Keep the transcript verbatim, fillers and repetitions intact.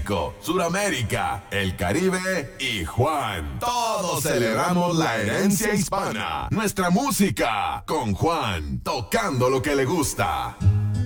México, Suramérica, el Caribe y Juan. Todos celebramos la herencia hispana. Nuestra música con Juan, tocando lo que le gusta.